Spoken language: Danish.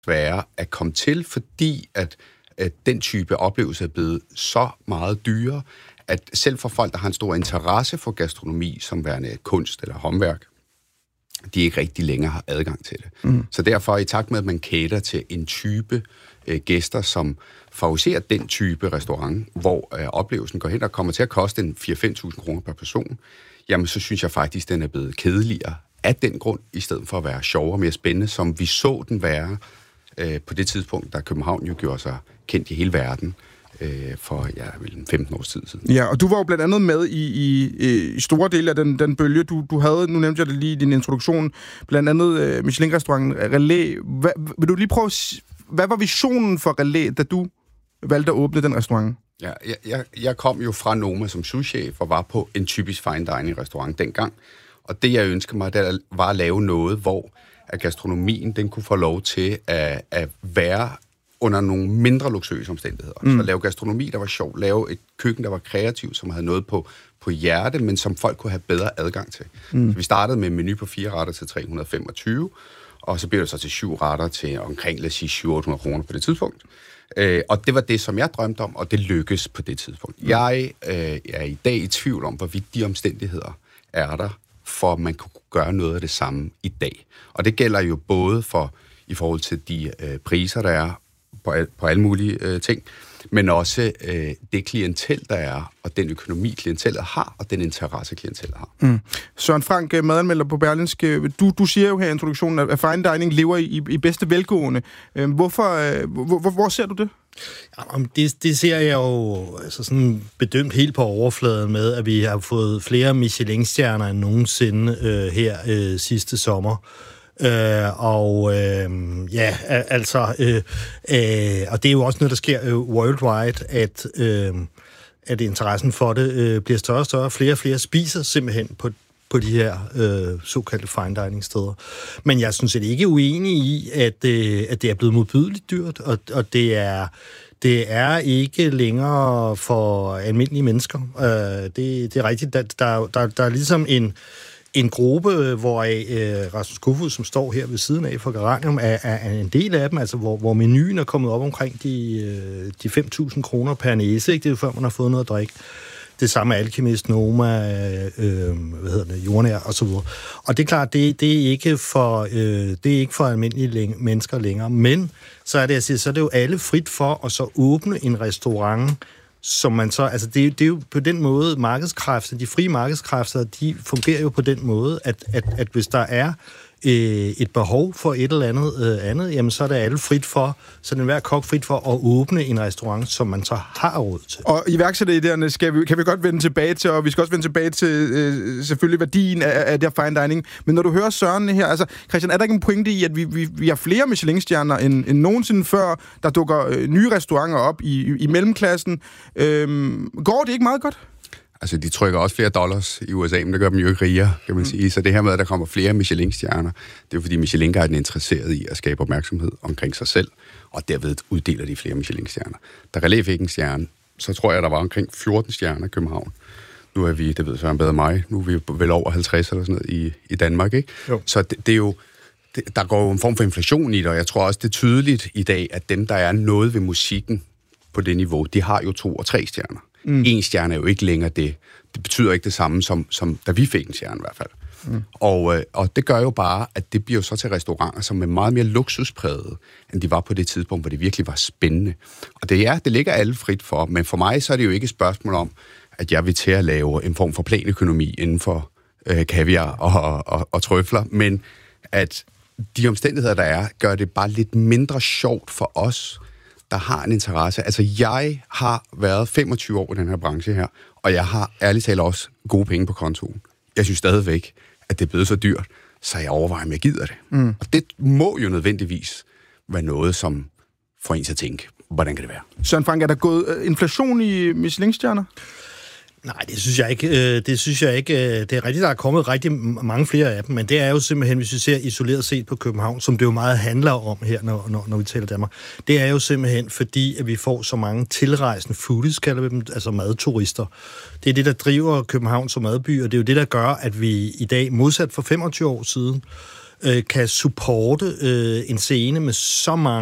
svære at komme til, fordi at den type oplevelse er blevet så meget dyrere, at selv for folk, der har en stor interesse for gastronomi, som værende kunst eller håndværk, de ikke rigtig længere har adgang til det. Så derfor, i takt med, at man cater til en type gæster, som favoriserer den type restaurant, hvor oplevelsen går hen og kommer til at koste en 4-5.000 kroner per person, jamen så synes jeg faktisk, den er blevet kedeligere af den grund, i stedet for at være sjovere og mere spændende, som vi så den være på det tidspunkt, da København jo gjorde sig kendt i hele verden for 15 års tid siden. Ja, og du var jo blandt andet med i store dele af den bølge. Du havde, nu nævnte jeg det lige i din introduktion, blandt andet Michelin-restauranten Relais. Vil du lige prøve, hvad var visionen for Relais, da du valgte at åbne den restaurant? Ja, jeg kom jo fra Noma som souschef og var på en typisk fine dining restaurant dengang. Og det, jeg ønskede mig, det var at lave noget, hvor at gastronomien, den kunne få lov til at være under nogle mindre luksuriøse omstændigheder. Så lave gastronomi, der var sjov, lave et køkken, der var kreativt, som havde noget på hjerte, men som folk kunne have bedre adgang til. Så vi startede med en menu på 4 retter til 325, og så blev det så til 7 retter til omkring, lad os sige, 700-800 kroner på det tidspunkt. Og det var det, som jeg drømte om, og det lykkedes på det tidspunkt. Jeg er i dag i tvivl om, hvorvidt de omstændigheder er der, for at man kunne gøre noget af det samme i dag. Og det gælder jo både i forhold til de priser, der er på alle mulige ting, men også det klientel, der er, og den økonomi, klientellet har, og den interesse, klientellet har. Søren Frank, madanmelder på Berlingske, du siger jo her i introduktionen, at fine dining lever i bedste velgående. Hvor ser du det? Jamen, det ser jeg jo altså sådan bedømt helt på overfladen med, at vi har fået flere Michelin-stjerner end nogensinde her sidste sommer. Og det er jo også noget, der sker worldwide, at interessen for det bliver større og større. Flere og flere spiser simpelthen på de her såkaldte fine dining steder. Men jeg synes ikke uenig i, at det er blevet modbydeligt dyrt, og det er ikke længere for almindelige mennesker. Det er rigtigt. Der er ligesom en gruppe, hvor Rasmus Kofoed, som står her ved siden af for Geranium, er en del af dem, altså hvor menuen er kommet op omkring de 5.000 kroner per næse, ikke? Det er jo før, man har fået noget at drikke. Det samme Alchemist, Noma, Jordnær og så videre. Og det er klart, det er ikke for almindelige mennesker længere, men så er det jo alle frit for at så åbne en restaurant, som man så, altså det er jo på den måde markedskræfter, de frie markedskræfter, de fungerer jo på den måde, at hvis der er et behov for et eller andet, jamen så er det alle frit for, så er det hver kok frit for at åbne en restaurant, som man så har råd til. Og iværksætteridéerne kan vi godt vende tilbage til, og vi skal også vende tilbage til selvfølgelig værdien af det her fine dining. Men når du hører Søren her, altså Christian, er der ikke en pointe i, at vi har flere Michelin-stjerner end nogensinde før, der dukker nye restauranter op i mellemklassen? Går det ikke meget godt? Altså, de trykker også flere dollars i USA, men det gør dem jo ikke rigere, kan man sige. Så det her med, at der kommer flere Michelin-stjerner, det er jo fordi Michelin-guiden er interesseret i at skabe opmærksomhed omkring sig selv, og derved uddeler de flere Michelin-stjerner. Da Relais fik en stjerne, så tror jeg, der var omkring 14 stjerner i København. Nu er vi, det ved Søren bedre end mig, nu er vi vel over 50 eller sådan noget i Danmark, ikke? Jo. Så det er jo, der går jo en form for inflation i det, og jeg tror også, det er tydeligt i dag, at dem, der er noget ved musikken på det niveau, de har jo 2 og 3 stjerner. En stjerne er jo ikke længere det. Det betyder ikke det samme, som da vi fik en stjerne i hvert fald. Og det gør jo bare, at det bliver jo så til restauranter, som er meget mere luksuspræget, end de var på det tidspunkt, hvor det virkelig var spændende. Og det ligger alle frit for, men for mig så er det jo ikke et spørgsmål om, at jeg vil til at lave en form for planøkonomi inden for kaviar og trøfler, men at de omstændigheder, der er, gør det bare lidt mindre sjovt for os, der har en interesse. Altså, jeg har været 25 år i den her branche her, og jeg har ærligt talt også gode penge på kontoen. Jeg synes stadigvæk, at det er blevet så dyrt, så jeg overvejer, om jeg gider det. Og det må jo nødvendigvis være noget, som får en til at tænke, hvordan kan det være? Søren Frank, er der gået inflation i Michelin-stjerner? Nej, det synes jeg ikke. Det er rigtigt, der er kommet rigtig mange flere af dem, men det er jo simpelthen, hvis vi ser isoleret set på København, som det jo meget handler om her, når vi taler Danmark, det er jo simpelthen fordi, at vi får så mange tilrejsende foodies, kalder vi dem, altså madturister. Det er det, der driver København som madby, og det er jo det, der gør, at vi i dag, modsat for 25 år siden, kan supporte en scene med så mange